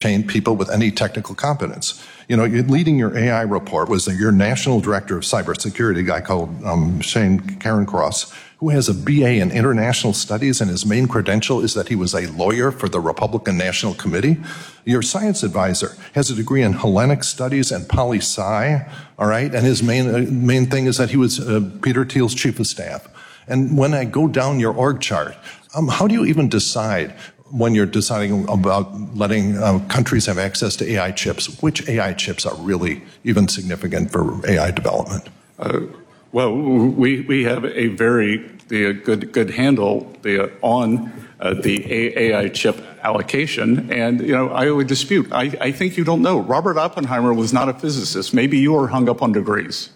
retain people with any technical competence. You know, leading your AI report was your national director of cybersecurity, a guy called Shane Cairncross, who has a BA in international studies, and his main credential is that he was a lawyer for the Republican National Committee. Your science advisor has a degree in Hellenic studies and poli-sci, all right? And his main thing is that he was Peter Thiel's chief of staff. And when I go down your org chart, how do you even decide when you're deciding about letting countries have access to AI chips, which AI chips are really even significant for AI development? Well, we have a very good handle on the AI chip allocation, and you know I would dispute. I think you don't know. Robert Oppenheimer was not a physicist. Maybe you are hung up on degrees.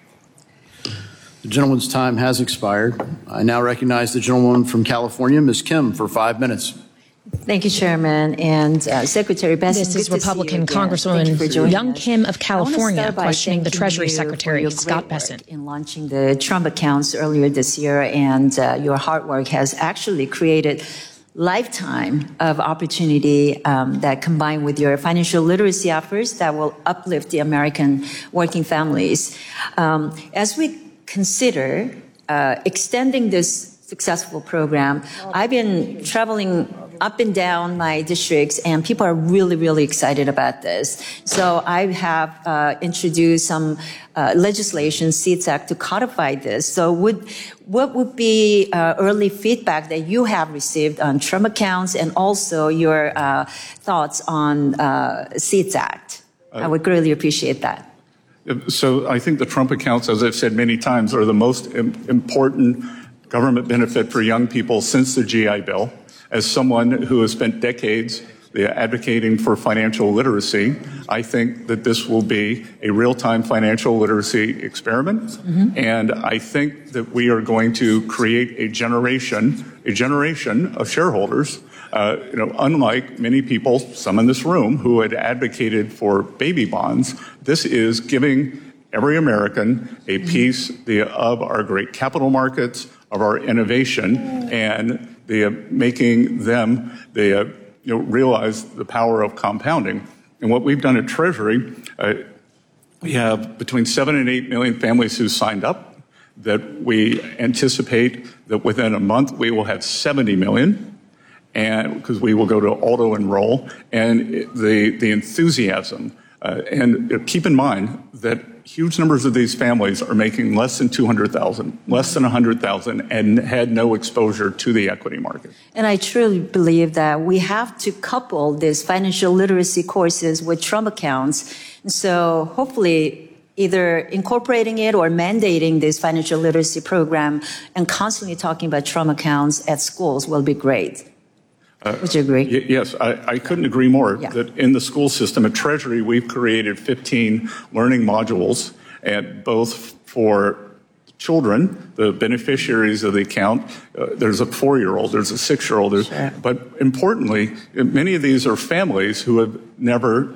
The gentleman's time has expired. I now recognize the gentlewoman from California, Ms. Kim, for 5 minutes. Thank you, Chairman. And Secretary Bessent. This is Republican Congresswoman Young Kim of California questioning the Treasury Secretary, Scott Bessent. In launching the Trump accounts earlier this year, and your hard work has actually created lifetime of opportunity that combined with your financial literacy efforts that will uplift the American working families. As we consider extending this successful program, I've been traveling up and down my districts, and people are really excited about this. So I have introduced some legislation, SEEDS Act, to codify this. So what would be early feedback that you have received on Trump accounts, and also your thoughts on SEEDS Act? I would greatly appreciate that. So I think the Trump accounts, as I've said many times, are the most important government benefit for young people since the GI Bill. As someone who has spent decades advocating for financial literacy, I think that this will be a real-time financial literacy experiment. Mm-hmm. And I think that we are going to create a generation of shareholders, unlike many people, some in this room, who had advocated for baby bonds. This is giving every American a piece of our great capital markets, of our innovation, and making them realize the power of compounding. And what we've done at Treasury, we have between 7 and 8 million families who signed up, that we anticipate that within a month we will have 70 million, and because we will go to auto enroll, and the enthusiasm. And keep in mind that huge numbers of these families are making less than $200,000, less than $100,000, and had no exposure to the equity market. And I truly believe that we have to couple these financial literacy courses with Trump accounts. So hopefully either incorporating it or mandating this financial literacy program and constantly talking about Trump accounts at schools will be great. Would you agree? Yes, I couldn't agree more. Yeah. That in the school system at Treasury, we've created 15 learning modules, and both for children, the beneficiaries of the account. There's a 4-year-old, there's a 6-year-old. Sure. But importantly, many of these are families who have never,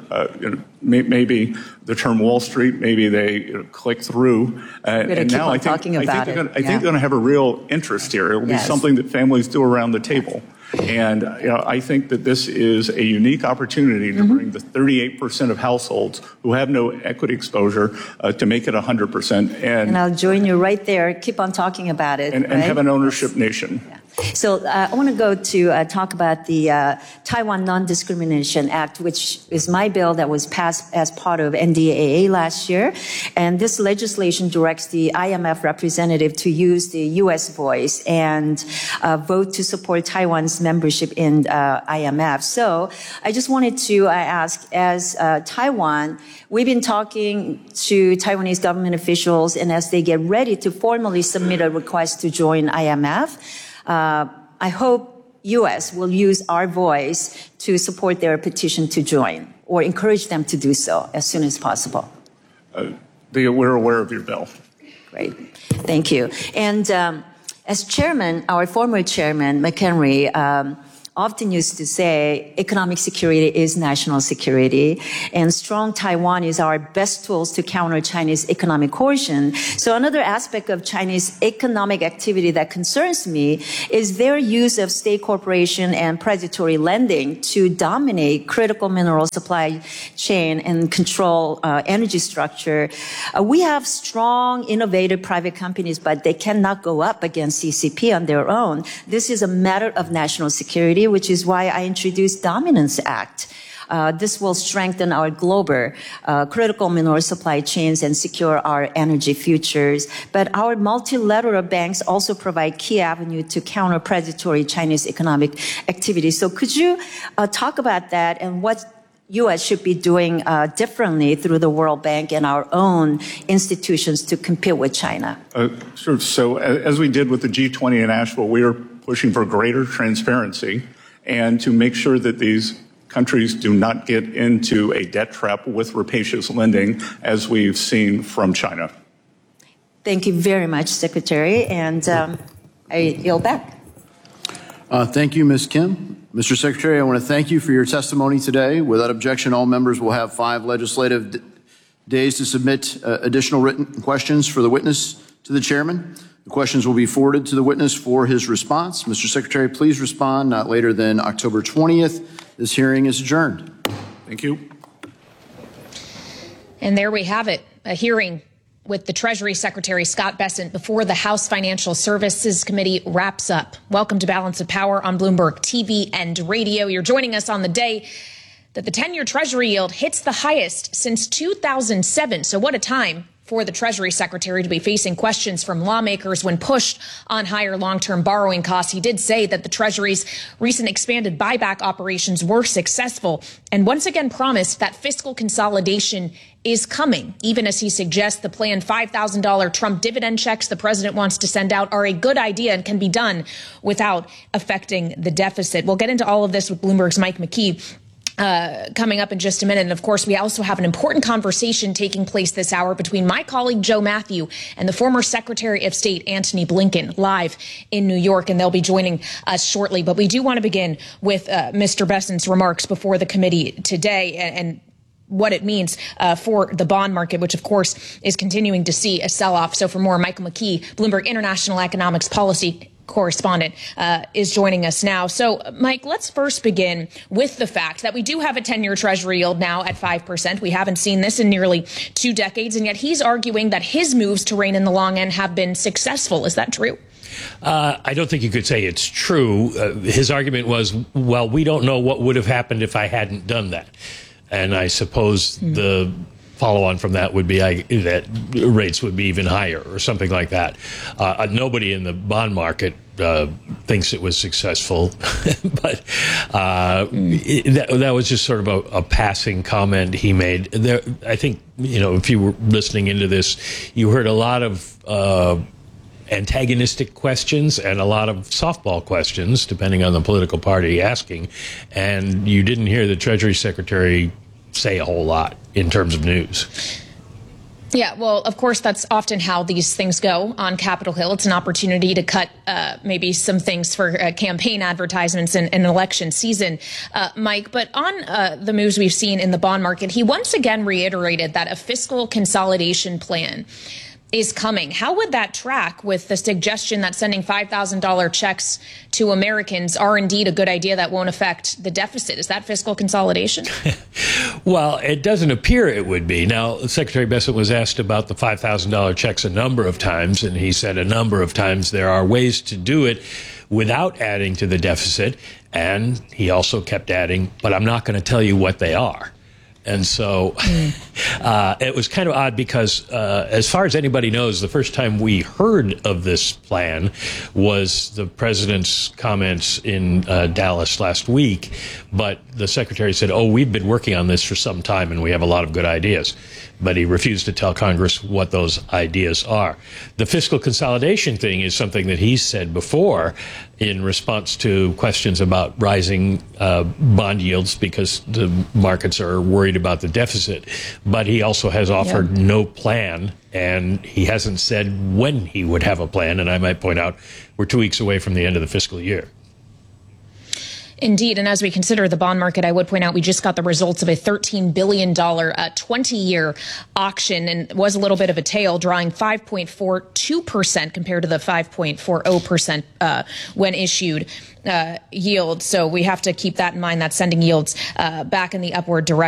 maybe the term Wall Street, maybe they click through. And now I think they're going to have a real interest here. It will be something that families do around the table. And I think that this is a unique opportunity to bring the 38% of households who have no equity exposure to make it 100%. And I'll join you right there. Keep on talking about it. And have an ownership nation. Yeah. So I want to go to talk about the Taiwan Non-Discrimination Act, which is my bill that was passed as part of NDAA last year. And this legislation directs the IMF representative to use the U.S. voice and vote to support Taiwan's membership in IMF. So I just wanted to ask, as Taiwan, we've been talking to Taiwanese government officials, and as they get ready to formally submit a request to join IMF, I hope U.S. will use our voice to support their petition to join, or encourage them to do so as soon as possible. We're aware of your bill. Great. Thank you. And as chairman, our former chairman, McHenry, often used to say economic security is national security, and strong Taiwan is our best tools to counter Chinese economic coercion. So another aspect of Chinese economic activity that concerns me is their use of state corporation and predatory lending to dominate critical mineral supply chain and control energy structure. We have strong, innovative private companies, but they cannot go up against CCP on their own. This is a matter of national security, which is why I introduced Dominance Act. This will strengthen our global critical mineral supply chains and secure our energy futures. But our multilateral banks also provide key avenue to counter predatory Chinese economic activity. So could you talk about that and what U.S. should be doing differently through the World Bank and our own institutions to compete with China? Sure. So as we did with the G20 in Asheville, we are pushing for greater transparency and to make sure that these countries do not get into a debt trap with rapacious lending, as we've seen from China. Thank you very much, Secretary, and I yield back. Thank you, Ms. Kim. Mr. Secretary, I want to thank you for your testimony today. Without objection, all members will have 5 legislative days to submit additional written questions for the witness to the chairman. The questions will be forwarded to the witness for his response. Mr. Secretary, please respond not later than October 20th. This hearing is adjourned. Thank you. And there we have it, a hearing with the Treasury Secretary Scott Bessent before the House Financial Services Committee wraps up. Welcome to Balance of Power on Bloomberg TV and radio. You're joining us on the day that the 10-year Treasury yield hits the highest since 2007. So what a time for the Treasury Secretary to be facing questions from lawmakers when pushed on higher long-term borrowing costs. He did say that the Treasury's recent expanded buyback operations were successful and once again promised that fiscal consolidation is coming, even as he suggests the planned $5,000 Trump dividend checks the president wants to send out are a good idea and can be done without affecting the deficit. We'll get into all of this with Bloomberg's Mike McKee coming up in just a minute. And of course, we also have an important conversation taking place this hour between my colleague Joe Matthew and the former Secretary of State Antony Blinken live in New York, and they'll be joining us shortly. But we do want to begin with Mr. Bessent's remarks before the committee today and what it means for the bond market, which, of course, is continuing to see a sell-off. So for more, Michael McKee, Bloomberg International Economics Policy correspondent, is joining us now. So, Mike, let's first begin with the fact that we do have a 10-year Treasury yield now at 5%. We haven't seen this in nearly 2 decades, and yet he's arguing that his moves to rein in the long end have been successful. Is that true? I don't think you could say it's true. His argument was, well, we don't know what would have happened if I hadn't done that. And I suppose the follow-on from that would be that rates would be even higher or something like that. Nobody in the bond market thinks it was successful, but that was just sort of a passing comment he made. There, I think, if you were listening into this, you heard a lot of antagonistic questions and a lot of softball questions, depending on the political party asking, and you didn't hear the Treasury Secretary say a whole lot in terms of news. Yeah, well, of course, that's often how these things go on Capitol Hill. It's an opportunity to cut maybe some things for campaign advertisements in election season, Mike. But on the moves we've seen in the bond market, he once again reiterated that a fiscal consolidation plan is coming. How would that track with the suggestion that sending $5,000 checks to Americans are indeed a good idea that won't affect the deficit? Is that fiscal consolidation? Well, it doesn't appear it would be. Now, Secretary Bessent was asked about the $5,000 checks a number of times, and he said a number of times there are ways to do it without adding to the deficit. And he also kept adding, but I'm not going to tell you what they are. And so it was kind of odd because as far as anybody knows, the first time we heard of this plan was the president's comments in Dallas last week. But the secretary said, we've been working on this for some time and we have a lot of good ideas. But he refused to tell Congress what those ideas are. The fiscal consolidation thing is something that he's said before in response to questions about rising bond yields because the markets are worried about the deficit. But he also has offered no plan, and he hasn't said when he would have a plan. And I might point out, we're 2 weeks away from the end of the fiscal year. Indeed. And as we consider the bond market, I would point out we just got the results of a $13 billion 20-year auction, and it was a little bit of a tail, drawing 5.42% compared to the 5.40% when issued yield. So we have to keep that in mind. That's sending yields back in the upward direction.